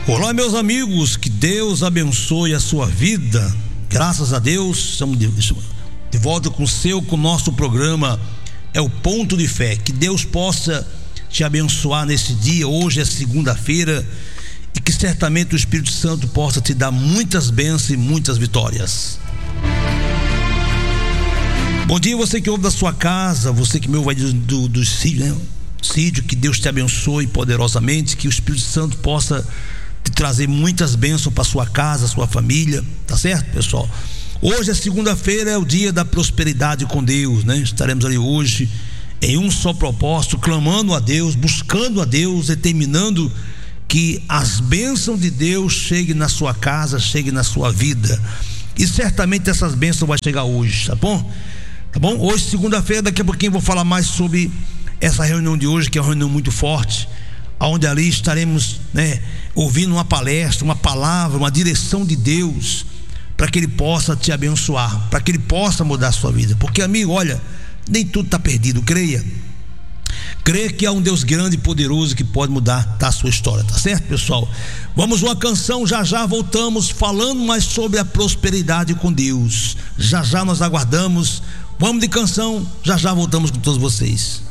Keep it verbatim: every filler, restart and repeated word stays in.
Olá, meus amigos, que Deus abençoe a sua vida. Graças a Deus, estamos de, de volta com o seu, com o nosso programa, é o Ponto de Fé. Que Deus possa te abençoar nesse dia. Hoje é segunda-feira e que certamente o Espírito Santo possa te dar muitas bênçãos e muitas vitórias. Bom dia, você que ouve da sua casa, você que me ouve do, do, do sídio, né? Sídio, que Deus te abençoe poderosamente, que o Espírito Santo possa te trazer muitas bênçãos para sua casa, sua família, tá certo, pessoal? Hoje é segunda-feira, é o dia da prosperidade com Deus, né? Estaremos ali hoje em um só propósito, clamando a Deus, buscando a Deus, determinando que as bênçãos de Deus cheguem na sua casa, cheguem na sua vida. E certamente essas bênçãos vão chegar hoje, tá bom? Tá bom? Hoje, segunda-feira, daqui a pouquinho eu vou falar mais sobre essa reunião de hoje, que é uma reunião muito forte, onde ali estaremos, né, ouvindo uma palestra, uma palavra, uma direção de Deus, para que Ele possa te abençoar, para que Ele possa mudar a sua vida. Porque, amigo, olha, nem tudo está perdido. Creia, creia que há um Deus grande e poderoso que pode mudar tá, a sua história, tá certo, pessoal? Vamos uma canção, já já voltamos falando mais sobre a prosperidade com Deus. Já já nós aguardamos. Vamos de canção, já já voltamos com todos vocês.